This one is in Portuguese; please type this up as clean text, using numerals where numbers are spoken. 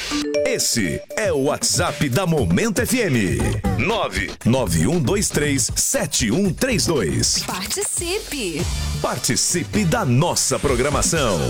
Esse é o WhatsApp da Momento FM. 991237132. Participe! Participe da nossa programação.